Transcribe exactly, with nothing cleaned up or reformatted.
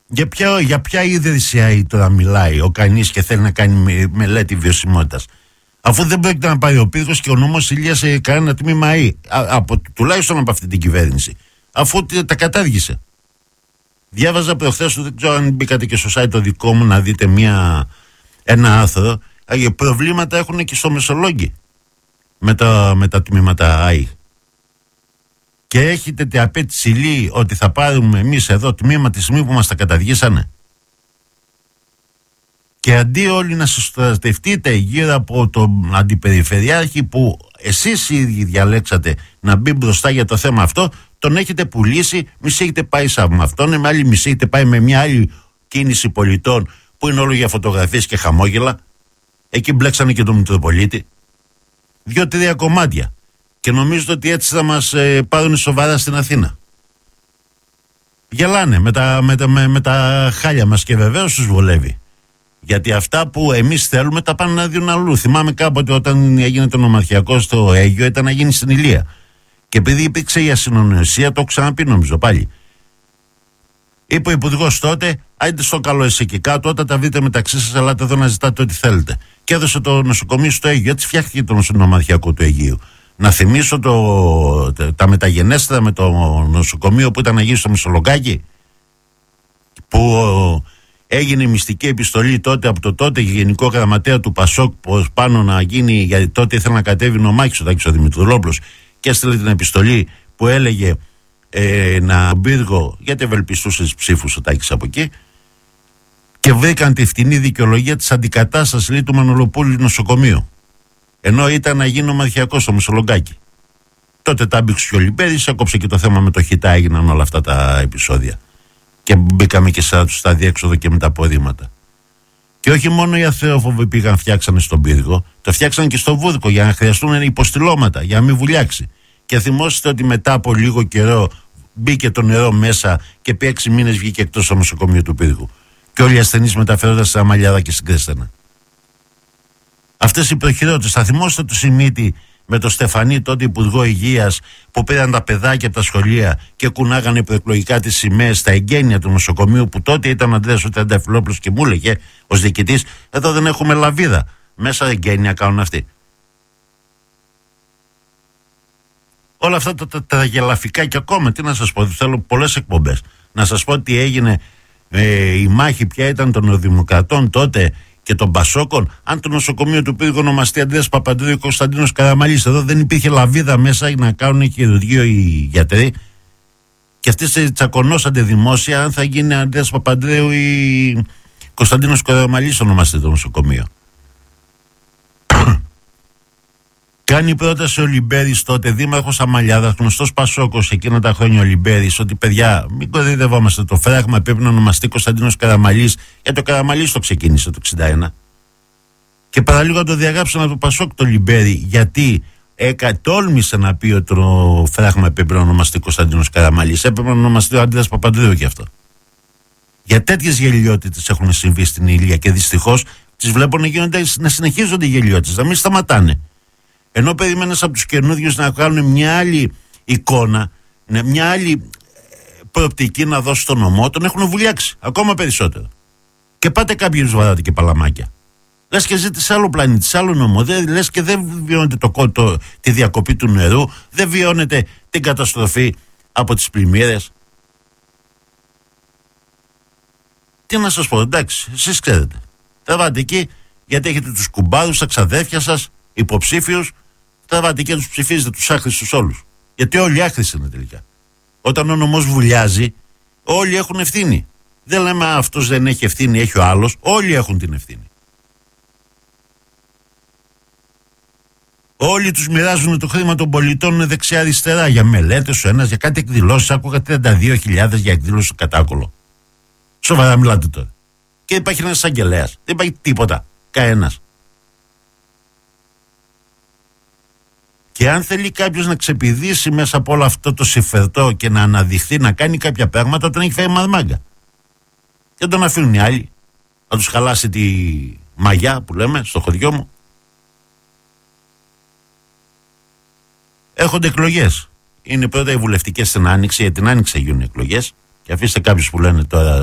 Για ποια, για ποια ίδρυση τώρα μιλάει ο κανείς και θέλει να κάνει με, μελέτη βιωσιμότητας, αφού δεν πρόκειται να πάρει ο πύργος και ο νόμος Ηλίας σε κανένα τμήμα Ή, από, τουλάχιστον από αυτή την κυβέρνηση, αφού τα κατάργησε. Διάβαζα προχθές, δεν ξέρω αν μπήκατε και στο site το δικό μου να δείτε μια, ένα άρθρο. Προβλήματα έχουν και στο Μεσολόγγι με τα, με τα τμήματα Άι. Και έχετε την απέτηση λύει ότι θα πάρουμε εμείς εδώ τμήμα τη στιγμή που μας τα καταργήσανε. Και αντί όλοι να συστρατευτείτε γύρω από τον αντιπεριφερειάρχη που εσείς οι ίδιοι διαλέξατε να μπει μπροστά για το θέμα αυτό, τον έχετε πουλήσει, μισή έχετε πάει σαν αυτόν, με άλλη μισή έχετε πάει με μια άλλη κίνηση πολιτών που είναι όλο για φωτογραφίες και χαμόγελα. Εκεί μπλέξανε και τον Μητροπολίτη. Δύο-τρία κομμάτια. Και νομίζετε ότι έτσι θα μας ε, πάρουν σοβαρά στην Αθήνα. Γελάνε με τα, με, τα, με, με τα χάλια μας και βεβαίως τους βολεύει. Γιατί αυτά που εμείς θέλουμε τα πάνε να δίνουν αλλού. Θυμάμαι κάποτε όταν έγινε το νομαρχιακό στο Αίγιο ήταν να γίνει στην Ηλία. Και επειδή υπήρξε η ασυνονοησία, το έχω ξαναπεί νομίζω πάλι. Είπε ο υπουργός τότε, άιντε στο καλό εσύ εκεί κάτω, όταν τα βρείτε μεταξύ σας, ελάτε εδώ να ζητάτε ό,τι θέλετε. Και έδωσε το νοσοκομείο στο Αίγιο. Έτσι φτιάχτηκε το νομαρχιακό του Αιγείου. Να θυμίσω το, τα μεταγενέστερα με το νοσοκομείο που ήταν να γίνει στο Μεσολογγάκι, που έγινε η μυστική επιστολή τότε από το τότε γενικό γραμματέα του Πασόκ πάνω να γίνει, γιατί τότε ήθελε να κατέβει νομάκης ο Τάκης ο Δημητρολόπουλος και έστειλε την επιστολή που έλεγε ε, να πύργο, γιατί ευελπιστούσε τις ψήφους ο Τάκης από εκεί, και βρήκαν τη φτηνή δικαιολογία της αντικατάστασης λέει, του Μανολοπούλου νοσοκομείου. Ενώ ήταν να γίνει ομαδιακό στο Μεσολογγάκι. Τότε τα μπήξε και ο Λιμπέρης, έκοψε και το θέμα με το Χιτά, έγιναν όλα αυτά τα επεισόδια. Και μπήκαμε και στα διέξοδο και με τα απορρίμματα. Και όχι μόνο οι αθεόφοβοι πήγαν, φτιάξανε στον πύργο, το φτιάξαν και στο Βούρκο για να χρειαστούν υποστηλώματα, για να μην βουλιάξει. Και θυμόσαστε ότι μετά από λίγο καιρό μπήκε το νερό μέσα και επί έξι μήνες βγήκε εκτός το νοσοκομείο του πύργου. Και όλοι οι ασθενείς μεταφέρονταν στα Αμαλιάδα και στην Κρέστενα. Αυτές οι προχειρότητες, θα θυμόσαστε του Σιμίτη με το Στεφανί, τότε Υπουργό Υγείας, που πήραν τα παιδάκια από τα σχολεία και κουνάγανε προεκλογικά τις σημαίες στα εγγένεια του νοσοκομείου, που τότε ήταν ο Ανδρέας ο Τριανταφυλόπουλος και μου έλεγε ως διοικητής, εδώ δεν έχουμε λαβίδα. Μέσα εγγένεια κάνουν αυτοί. Όλα αυτά τα, τα, τα γελαφικά και ακόμα, τι να σας πω, θέλω πολλές εκπομπές. Να σας πω τι έγινε, ε, η μάχη ποια ήταν των Δημοκρατών τότε και των Πασόκων, αν το νοσοκομείο του πύργου ονομαστεί Αντρέας Παπανδρέου ή Κωνσταντίνος Καραμαλής. Εδώ δεν υπήρχε λαβίδα μέσα για να κάνουν χειρουργείο οι γιατροί. Και αυτοί τσακωνώσατε δημόσια αν θα γίνει Αντρέας Παπανδρέου ή Κωνσταντίνος Καραμαλής ονομαστεί το νοσοκομείο. Κάνει πρόταση ο Λιμπέρης τότε, δήμαρχος Αμαλιάδας, γνωστός Πασόκος εκείνα τα χρόνια ο Λιμπέρης, ότι παιδιά, μην κοροϊδευόμαστε, το φράγμα πρέπει να ονομαστεί Κωνσταντίνος Καραμαλής, γιατί ο Καραμαλής το ξεκίνησε το εξήντα ένα. Και παραλίγο το διαγράψαν από το Πασόκ το Λιμπέρη, γιατί έκα, τόλμησε να πει ότι το φράγμα πρέπει να ονομαστεί Κωνσταντίνος Καραμαλής. Έπρεπε να ονομαστεί ο Αντρέας Παπανδρέου γι' αυτό. Για τέτοιες γελιότητες έχουν συμβεί στην Ηλία και δυστυχώς τις βλέπω να, γίνονται, να συνεχίζονται οι γελιότητες, να μην σταματάνε. Ενώ περιμένεις από τους καινούριους να κάνουν μια άλλη εικόνα, μια άλλη προοπτική να δώσει στον νομό, τον έχουν βουλιάξει ακόμα περισσότερο. Και πάτε κάποιοι βαράτε και παλαμάκια. Λες και ζείτε σε άλλο πλανήτη, σε άλλο νομό. Δεν, λες και δεν βιώνετε το, το, τη διακοπή του νερού, δεν βιώνετε την καταστροφή από τις πλημμύρες. Τι να σας πω, εντάξει, εσείς ξέρετε. Τραβάτε εκεί, γιατί έχετε τους κουμπάρους, τα ξαδέρφια σας, υποψήφιους. Τραβάτε και τους ψηφίζετε τους άχρηστους όλους. Γιατί όλοι άχρηστοι είναι τελικά. Όταν ο νομός βουλιάζει, όλοι έχουν ευθύνη. Δεν λέμε αυτός δεν έχει ευθύνη, έχει ο άλλος. Όλοι έχουν την ευθύνη. Όλοι τους μοιράζουν το χρήμα των πολιτών δεξιά-αριστερά για μελέτες ο ένας, για κάτι εκδηλώσεις. Άκουγα τριάντα δύο χιλιάδες για εκδήλωση στο Κατάκολο. Σοβαρά μιλάτε τώρα. Και υπάρχει ένας εισαγγελέας. Δεν υπάρχει τίποτα. Κανένας. Και αν θέλει κάποιος να ξεπηδήσει μέσα από όλο αυτό το συμφερτό και να αναδειχθεί να κάνει κάποια πράγματα, τον έχει φάει μαρμάγκα. Και τον αφήνουν οι άλλοι να τους χαλάσει τη μαγιά που λέμε στο χωριό μου. Έχονται εκλογές. Είναι πρώτα οι βουλευτικές στην Άνοιξη, για την Άνοιξη γίνουν εκλογές. Και αφήστε κάποιους που λένε τώρα